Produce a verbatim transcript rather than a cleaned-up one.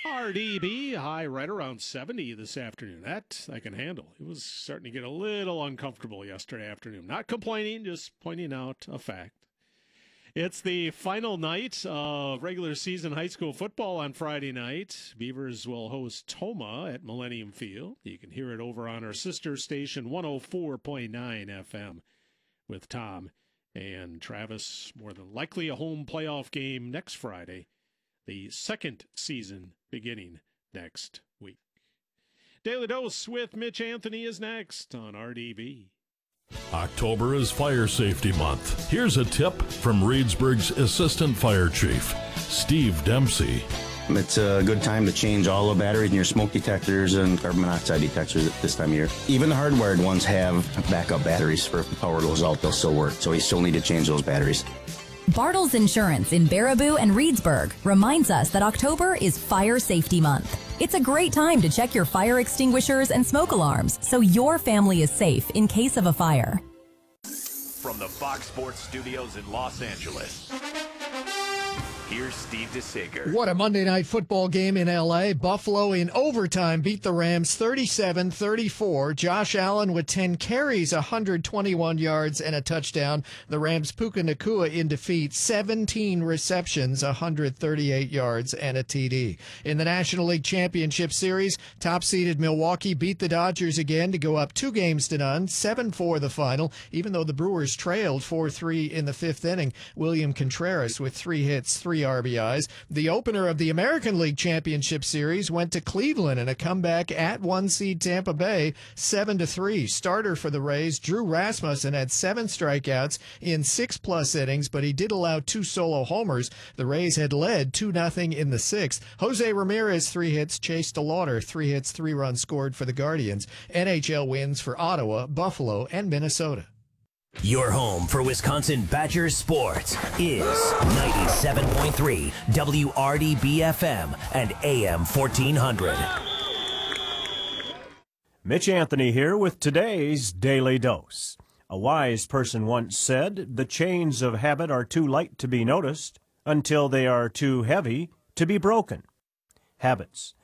R D B, high right around seventy this afternoon. That I can handle. It was starting to get a little uncomfortable yesterday afternoon. Not complaining, just pointing out a fact. It's the final night of regular season high school football on Friday night. Beavers will host Toma at Millennium Field. You can hear it over on our sister station, one oh four point nine F M, with Tom and Travis. More than likely a home playoff game next Friday. The second season beginning next week. Daily Dose with Mitch Anthony is next on R D B. October is Fire Safety Month. Here's a tip from Reedsburg's Assistant Fire Chief, Steve Dempsey. It's a good time to change all the batteries in your smoke detectors and carbon monoxide detectors at this time of year. Even the hardwired ones have backup batteries for if the power goes out, they'll still work. So you still need to change those batteries. Bartles Insurance in Baraboo and Reedsburg reminds us that October is Fire Safety Month. It's a great time to check your fire extinguishers and smoke alarms so your family is safe in case of a fire. From the Fox Sports Studios in Los Angeles, here's Steve DeSager. What a Monday night football game in L A. Buffalo in overtime beat the Rams thirty-seven thirty-four. Josh Allen with ten carries, one hundred twenty-one yards and a touchdown. The Rams' Puka Nacua in defeat, seventeen receptions, one hundred thirty-eight yards and a T D. In the National League Championship Series, top-seeded Milwaukee beat the Dodgers again to go up two games to none, seven four the final, even though the Brewers trailed four three in the fifth inning. William Contreras with three hits, three R B Is. The opener of the American League Championship Series went to Cleveland in a comeback at one seed Tampa Bay, seven to three. Starter for the Rays, Drew Rasmussen, had seven strikeouts in six-plus innings, but he did allow two solo homers. The Rays had led two nothing in the sixth. Jose Ramirez, three hits. Chase DeLauder, three hits, three runs scored for the Guardians. N H L wins for Ottawa, Buffalo, and Minnesota. Your home for Wisconsin Badgers sports is ninety-seven point three W R D B F M and A M fourteen hundred. Mitch Anthony here with today's Daily Dose. A wise person once said, the chains of habit are too light to be noticed until they are too heavy to be broken. Habits